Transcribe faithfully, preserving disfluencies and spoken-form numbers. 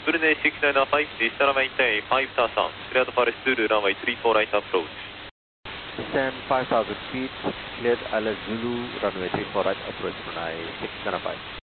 Brunei six nine five, Eastern maintain five thousand, cleared for Zulu runway three four right approach. Descend five thousand feet, cleared Alice Zulu, runway three four right approach, Brunei six nine five.